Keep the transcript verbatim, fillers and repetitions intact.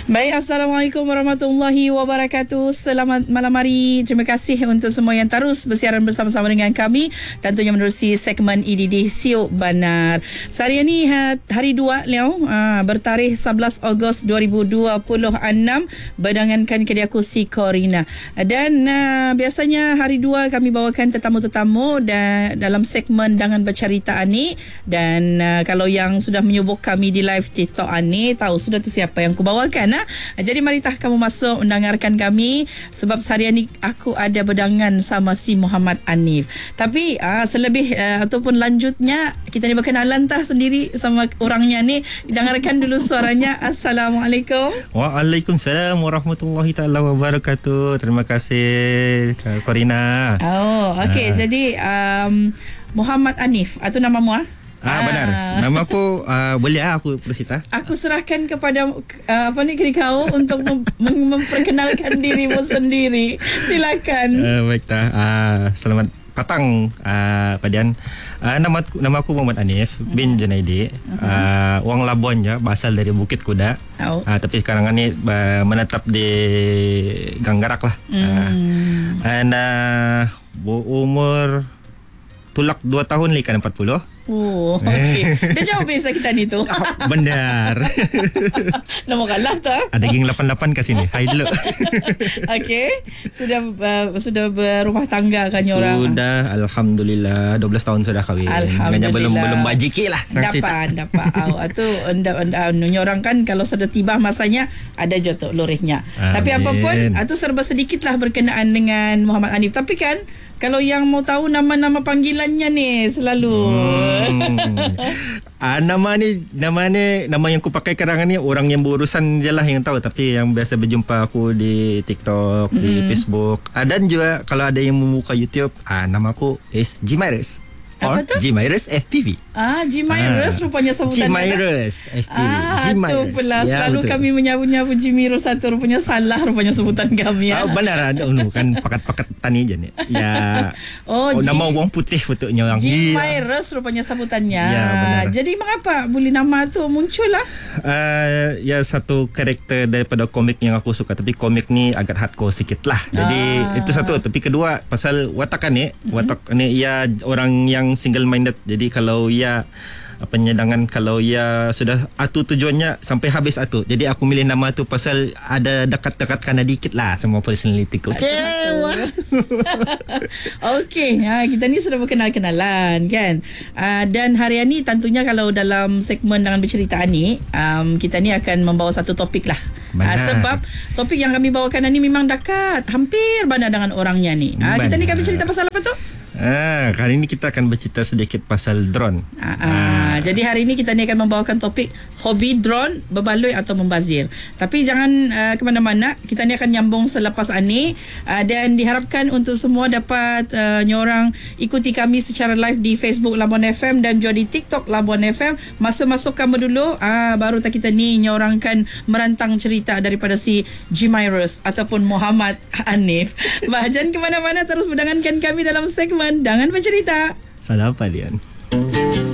Baik, Assalamualaikum warahmatullahi wabarakatuh. Selamat malam hari. Terima kasih untuk semua yang terus bersiaran bersama-sama dengan kami. Tentunya menerusi segmen E D D Siok Banar. Hari ini hari dua Leo, bertarikh sebelas Ogos dua ribu dua puluh enam, berdangankan ke aku si Corina. Dan uh, biasanya hari dua kami bawakan tetamu-tetamu dan dalam segmen Dangan Bercerita ni. Dan uh, kalau yang sudah menyubuk kami di live TikTok ni, tahu sudah tu siapa yang aku bawakan. Ha? Jadi maritah kamu masuk mendengarkan kami, sebab seharian ni aku ada berdangan sama si Muhammad Anif. Tapi uh, selebih uh, ataupun lanjutnya, kita ni berkenalan tah sendiri sama orangnya ni. Dengarkan dulu suaranya. Assalamualaikum. Waalaikumsalam warahmatullahi taala wabarakatuh. Terima kasih Kak Corina. Oh, okey. Uh. Jadi um, Muhammad Anif, itu namamu ah? Ah, benar. Nama aku uh, boleh ah aku Persita. Aku serahkan kepada uh, apa ni kiri kau untuk mem- memperkenalkan dirimu sendiri. Silakan. Uh, baik tah. Uh, selamat petang uh, Padian. Uh, nama nama aku Muhammad Anif hmm. bin Junaidi. Uh-huh. Uh, orang Labuan je, berasal dari Bukit Kuda. Oh. Uh, tapi sekarang ni uh, menetap di Ganggarak lah. Hmm. Uh, and uh, berumur tulak dua tahun likan empat puluh. Oh, okey. Dah jauh biasa kita ni tu. Benar. Nama kalah tak? Ada geng lapan lapan kat sini. Hai dulu. Okey. Sudah uh, sudah berumah tangga kan orang? Sudah, alhamdulillah. dua belas tahun sudah kahwin. Alhamdulillah. Hanya belum belum bajiki lah. Dapat, dapat. Oh, tu orang kan kalau sudah tiba masanya ada jotok lorihnya. Tapi apapun, itu serba sedikitlah berkenaan dengan Muhammad Anif. Tapi kan kalau yang mau tahu nama-nama panggilannya ni selalu hmm. ah, nama ni nama ni nama yang aku pakai kadang ni orang yang berurusan je lah yang tahu, tapi yang biasa berjumpa aku di TikTok, hmm. di Facebook, ah, dan juga kalau ada yang membuka YouTube, ah, nama aku is Jimairus. Apa tu? Jimairus F P V. Ah, Jimairus ah. rupanya sebutannya. Jimairus F P V. Ah, Jimairus. Tu pula ya, selalu betul. Kami menyabu-nyabu Jimairus satu, rupanya salah rupanya sebutan kami ya. Oh, benar ada oh, kan pakat-pakat tani je ni. Ya. Oh, oh nama orang putih betulnya orang. Jimairus rupanya sebutannya. Ya, benar. Jadi mengapa boleh nama tu muncul lah? Uh, ya satu karakter daripada komik yang aku suka, tapi komik ni agak hardcore sikit lah. Jadi ah. itu satu. Tapi kedua pasal watakan ni, mm-hmm. watak ni ia orang yang single minded. Jadi kalau ia apa nyedangan, kalau ia sudah atu tujuannya sampai habis atu. Jadi aku milih nama tu pasal ada dekat-dekat kana dikit lah sama personality ku. Okey, ha, kita ni sudah berkenal-kenalan kan. Uh, dan hari ini tentunya kalau dalam segmen Dangan Bercerita ni, um, kita ni akan membawa satu topik lah. Uh, sebab topik yang kami bawakan ni memang dekat, hampir bandar dengan orangnya ni. Uh, kita ni kami cerita pasal apa tu? Ah, kali ini kita akan bercerita sedikit pasal drone. Ah, ah. Ah. Jadi hari ini kita ni akan membawakan topik hobi drone, berbaloi atau membazir. Tapi jangan uh, ke mana-mana. Kita ni akan nyambung selepas ini uh, dan diharapkan untuk semua dapat uh, nyorang ikuti kami secara live di Facebook Labuan F M dan juga di TikTok Labuan F M. Masuk-masuk kamu dulu, uh, baru tak kita ni nyorangkan merantang cerita daripada si Jimairus ataupun Muhammad Anif. Bah, jangan ke mana-mana, terus mendengarkan kami dalam segmen Dangan Bercerita. Salah apa Dian?